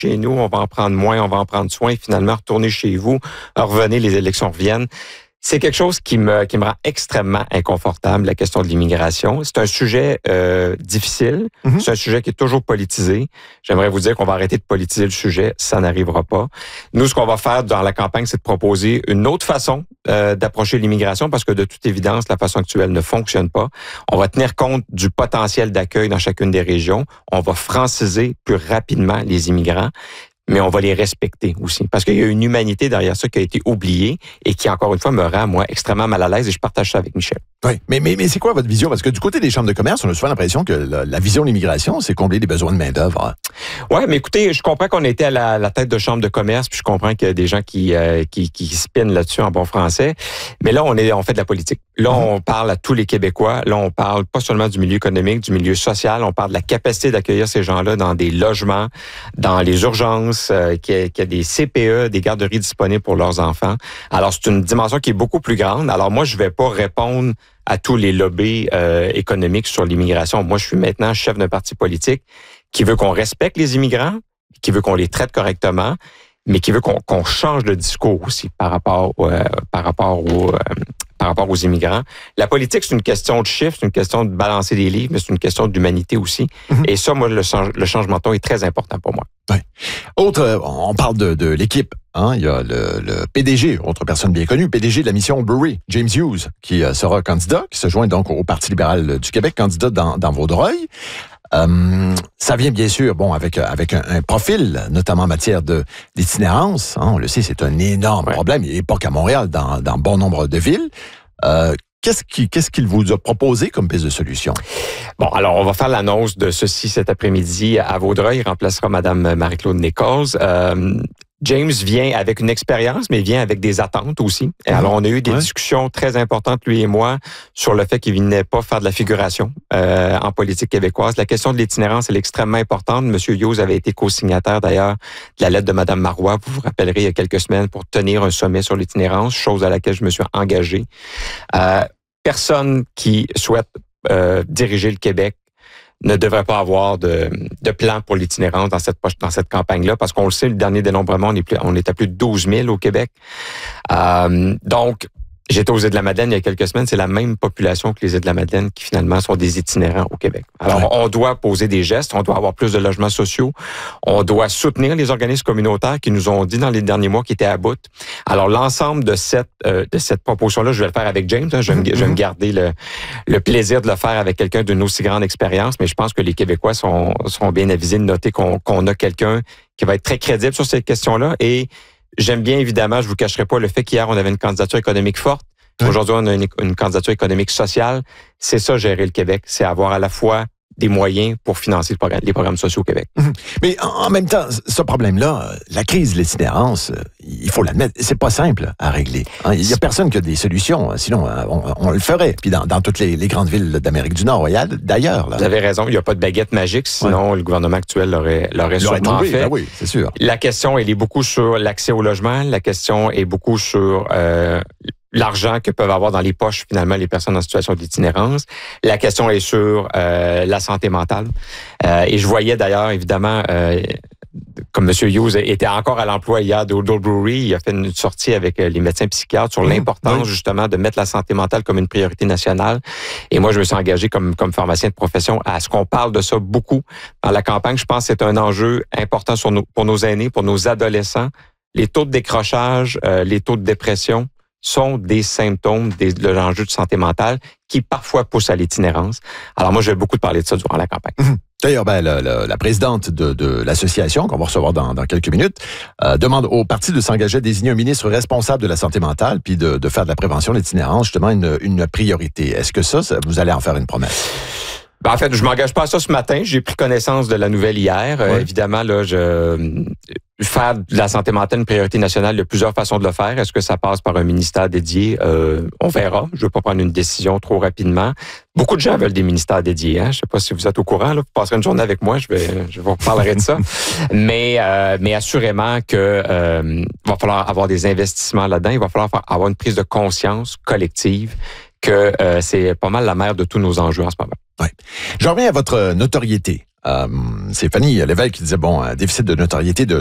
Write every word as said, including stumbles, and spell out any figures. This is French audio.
chez nous, on va en prendre moins, on va en prendre soin, finalement, retournez chez vous, revenez, les élections reviennent. C'est quelque chose qui me qui me rend extrêmement inconfortable, la question de l'immigration. C'est un sujet euh, difficile, mm-hmm. c'est un sujet qui est toujours politisé. J'aimerais vous dire qu'on va arrêter de politiser le sujet, ça n'arrivera pas. Nous, ce qu'on va faire dans la campagne, c'est de proposer une autre façon euh, d'approcher l'immigration, parce que de toute évidence, la façon actuelle ne fonctionne pas. On va tenir compte du potentiel d'accueil dans chacune des régions. On va franciser plus rapidement les immigrants, mais on va les respecter aussi. Parce qu'il y a une humanité derrière ça qui a été oubliée et qui, encore une fois, me rend, moi, extrêmement mal à l'aise, et je partage ça avec Michel. Oui, mais, mais, mais c'est quoi votre vision? Parce que du côté des chambres de commerce, on a souvent l'impression que la, la vision de l'immigration, c'est combler des besoins de main-d'œuvre. Oui, mais écoutez, je comprends qu'on était à la, la tête de chambre de commerce, puis je comprends qu'il y a des gens qui, euh, qui, qui spinent là-dessus en bon français. Mais là, on est, on fait de la politique. Là, mm-hmm. on parle à tous les Québécois. Là, on parle pas seulement du milieu économique, du milieu social. On parle de la capacité d'accueillir ces gens-là dans des logements, dans les urgences, euh, qu'il y a, qu'il y a des C P E, des garderies disponibles pour leurs enfants. Alors, c'est une dimension qui est beaucoup plus grande. Alors, moi, je vais pas répondre à tous les lobbies euh, économiques sur l'immigration. Moi, je suis maintenant chef d'un parti politique qui veut qu'on respecte les immigrants, qui veut qu'on les traite correctement, mais qui veut qu'on, qu'on change de discours aussi par rapport, euh, par rapport aux, euh, par rapport aux immigrants. La politique, c'est une question de chiffres, c'est une question de balancer des livres, mais c'est une question d'humanité aussi. Mm-hmm. Et ça, moi, le, le changement de ton est très important pour moi. Oui. Autre, euh, on parle de, de l'équipe. Hein, il y a le, le P D G, autre personne bien connue, P D G de la mission Brewery, James Hughes, qui euh, sera candidat, qui se joint donc au Parti libéral du Québec, candidat dans, dans Vaudreuil. Euh, ça vient bien sûr, bon, avec avec un, un profil, notamment en matière de d'itinérance. Hein, on le sait, c'est un énorme ouais. problème. Il n'est pas qu'à Montréal, dans, dans bon nombre de villes. Euh, Qu'est-ce qu'il, qu'est-ce qu'il vous a proposé comme piste de solution? Bon, alors, on va faire l'annonce de ceci cet après-midi à Vaudreuil. Il remplacera Mme Marie-Claude Nichols. Euh, James vient avec une expérience, mais vient avec des attentes aussi. Et mmh. alors, on a eu des ouais. discussions très importantes, lui et moi, sur le fait qu'il ne venait pas faire de la figuration euh, en politique québécoise. La question de l'itinérance, elle est extrêmement importante. M. Hughes avait été co-signataire, d'ailleurs, de la lettre de Mme Marois, vous vous rappellerez, il y a quelques semaines, pour tenir un sommet sur l'itinérance, chose à laquelle je me suis engagé. Euh, personne qui souhaite euh, diriger le Québec ne devrait pas avoir de, de plan pour l'itinérance dans cette, dans cette campagne-là, parce qu'on le sait, le dernier dénombrement, on est, plus, on est à plus de douze mille au Québec. Euh, donc, j'étais aux Îles-de-la-Madeleine il y a quelques semaines, c'est la même population que les Îles-de-la-Madeleine qui finalement sont des itinérants au Québec. Alors, ouais. on doit poser des gestes, on doit avoir plus de logements sociaux, on doit soutenir les organismes communautaires qui nous ont dit dans les derniers mois qu'ils étaient à bout. Alors, l'ensemble de cette euh, de cette proposition-là, je vais le faire avec James, hein, je, vais me, mm-hmm. je vais me garder le, le plaisir de le faire avec quelqu'un d'une aussi grande expérience, mais je pense que les Québécois sont, sont bien avisés de noter qu'on, qu'on a quelqu'un qui va être très crédible sur ces questions-là. Et j'aime bien, évidemment, je vous cacherai pas le fait qu'hier, on avait une candidature économique forte. Oui. Aujourd'hui, on a une, une candidature économique sociale. C'est ça, gérer le Québec. C'est avoir à la fois des moyens pour financer le programme, les programmes sociaux au Québec. Mmh. Mais en, en même temps, ce problème-là, la crise de l'itinérance, il faut l'admettre, c'est pas simple à régler. Hein. Il y a personne qui a des solutions. Sinon, on, on le ferait. Puis dans, dans toutes les, les grandes villes d'Amérique du Nord, d'ailleurs. Là. Vous avez raison. Il n'y a pas de baguette magique. Sinon, ouais. le gouvernement actuel l'aurait, l'aurait sûrement trouvé, fait. Ben oui, c'est sûr. La question, elle est beaucoup sur l'accès au logement. La question est beaucoup sur euh, l'argent que peuvent avoir dans les poches, finalement, les personnes en situation d'itinérance. La question est sur euh, la santé mentale. Euh, et je voyais d'ailleurs, évidemment, euh, comme M. Hughes était encore à l'emploi hier d'Old Brewery, il a fait une sortie avec les médecins psychiatres sur mmh, l'importance, oui. justement, de mettre la santé mentale comme une priorité nationale. Et moi, je me suis engagé comme, comme pharmacien de profession à ce qu'on parle de ça beaucoup dans la campagne. Je pense que c'est un enjeu important sur nos, pour nos aînés, pour nos adolescents. Les taux de décrochage, euh, les taux de dépression, sont des symptômes des, de l'enjeu de santé mentale qui parfois poussent à l'itinérance. Alors moi, je vais beaucoup parler de ça durant la campagne. Mmh. D'ailleurs, ben, la, la, la présidente de, de l'association, qu'on va recevoir dans, dans quelques minutes, euh, demande au parti de s'engager à désigner un ministre responsable de la santé mentale puis de, de faire de la prévention de l'itinérance justement une, une priorité. Est-ce que ça, ça, vous allez en faire une promesse? Ben, en fait, je m'engage pas à ça ce matin. J'ai pris connaissance de la nouvelle hier. Ouais. Euh, évidemment, là, je faire de la santé mentale une priorité nationale, il y a plusieurs façons de le faire. Est-ce que ça passe par un ministère dédié? Euh, on verra. Je ne veux pas prendre une décision trop rapidement. Beaucoup de gens veulent des ministères dédiés. Hein? Je ne sais pas si vous êtes au courant. Là. Vous passerez une journée avec moi. Je vais, je vous reparlerai de ça. mais, euh, mais assurément que euh, va falloir avoir des investissements là-dedans. Il va falloir avoir une prise de conscience collective que euh, c'est pas mal la mère de tous nos enjeux en ce moment. Oui. Je reviens à votre notoriété. Euh, c'est Fanny Lévesque qui disait, bon, un déficit de notoriété de